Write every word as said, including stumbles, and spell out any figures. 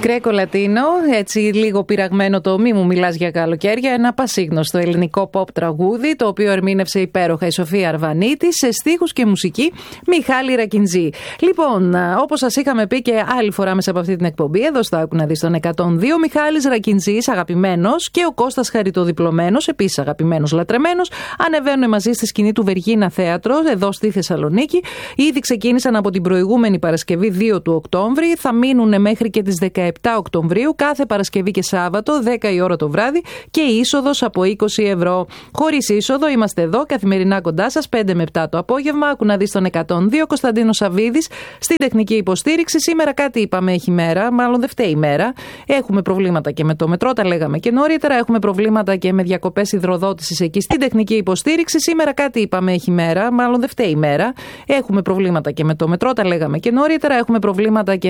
Γκρέκο Λατίνο, έτσι λίγο πειραγμένο το «Μη μου μιλάς για καλοκαίρια», ένα πασίγνωστο ελληνικό pop τραγούδι, το οποίο ερμήνευσε υπέροχα η Σοφία Αρβανίτη, σε στίχους και μουσική Μιχάλη Ρακιντζή. Λοιπόν, όπως σας είχαμε πει και άλλη φορά μέσα από αυτή την εκπομπή, εδώ στο Άκου να δεις τον εκατόν δύο, Μιχάλης Ρακιντζής, αγαπημένος, και ο Κώστας Χαριτοδιπλωμένος, επίσης αγαπημένος, λατρεμένος, ανεβαίνουν μαζί στη σκηνή του Βεργίνα Θέατρο, εδώ στη Θεσσαλονίκη. Ήδη ξεκίνησαν από την προηγούμενη Παρασκευή δύο του Οκτώβρη, θα μείνουν μέχρι και τις δεκαεπτά Οκτωβρίου, κάθε Παρασκευή και Σάββατο, δέκα η ώρα το βράδυ, και η είσοδος από είκοσι ευρώ. Χωρίς είσοδο είμαστε εδώ καθημερινά κοντά σας, πέντε με επτά το απόγευμα. Άκου να δεις τον εκατόν δύο, Κωνσταντίνος Σαββίδης στην τεχνική υποστήριξη. Σήμερα κάτι είπαμε έχει μέρα, μάλλον δεν φταίει η μέρα. Έχουμε προβλήματα και με το μετρό, τα λέγαμε και νωρίτερα. Έχουμε προβλήματα και με διακοπές υδροδότησης εκεί στην τεχνική υποστήριξη. Σήμερα κάτι είπαμε έχει μέρα, μάλλον δεν φταίει η μέρα. Έχουμε προβλήματα και με το μετρό, τα λέγαμε και νωρίτερα. Έχουμε προβλήματα και